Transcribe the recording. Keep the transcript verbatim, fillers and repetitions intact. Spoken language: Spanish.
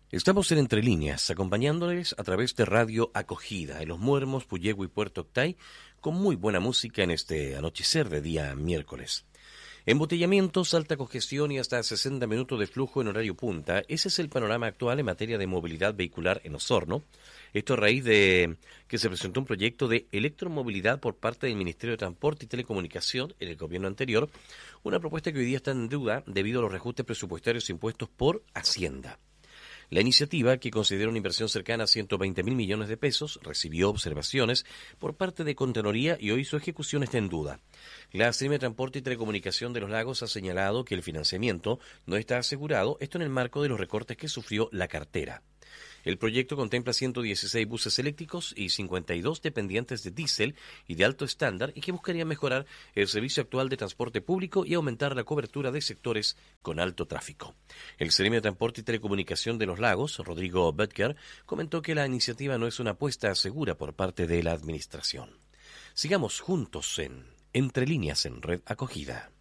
Estamos en Entre Líneas, acompañándoles a través de Radio Acogida, en Los Muermos, Puyehue y Puerto Octay, con muy buena música en este anochecer de día miércoles. Embotellamientos, alta congestión y hasta sesenta minutos de flujo en horario punta. Ese es el panorama actual en materia de movilidad vehicular en Osorno. Esto a raíz de que se presentó un proyecto de electromovilidad por parte del Ministerio de Transporte y Telecomunicación en el gobierno anterior, una propuesta que hoy día está en duda debido a los reajustes presupuestarios impuestos por Hacienda. La iniciativa, que considera una inversión cercana a ciento veinte mil millones de pesos, recibió observaciones por parte de Contraloría y hoy su ejecución está en duda. La Seremía de Transporte y Telecomunicación de los Lagos ha señalado que el financiamiento no está asegurado, esto en el marco de los recortes que sufrió la cartera. El proyecto contempla ciento dieciséis buses eléctricos y cincuenta y dos dependientes de diésel y de alto estándar y que buscarían mejorar el servicio actual de transporte público y aumentar la cobertura de sectores con alto tráfico. El Seremía de Transporte y Telecomunicación de los Lagos, Rodrigo Böttger, comentó que la iniciativa no es una apuesta segura por parte de la administración. Sigamos juntos en Entre Líneas en Red Acogida.